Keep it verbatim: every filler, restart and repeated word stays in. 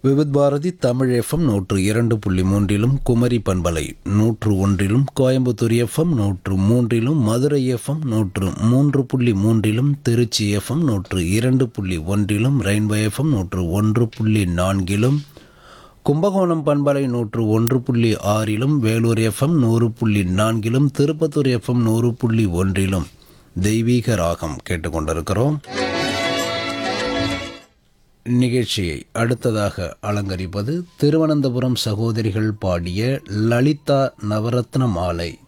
Vividh Bharathi Tamil FM நூற்று இரண்டு புள்ளி மூன்றிலும் குமரி பண்பலை நூற்று ஒன்றிலும் கோயம்புத்தூர் எஃப்எம் நூற்று மூன்றிலும் மதுரை எஃப்எம் நூற்று மூன்று புள்ளி மூன்றிலும் திருச்சி எஃப்எம் நூற்று இரண்டு புள்ளி ஒன்றிலும் ரெயின்போ எஃப்எம் நூற்று ஒன்று புள்ளி நான்கிலும் கும்பகோணம் பண்பலை நூற்று ஒன்று புள்ளி ஆறிலும் வேலூர் எஃப்எம் நூறு புள்ளி நான்கிலும் திருப்பத்தூர் எஃப்எம் நூறு புள்ளி ஒன்றிலும் தெய்வீக ராகம் கேட்டுக்கொண்டிருக்கிறோம். நிகழ்ச்சியை அடுத்ததாக அலங்கரிப்பது திருவனந்தபுரம் சகோதரிகள் பாடிய லலிதா நவரத்ன மாலை.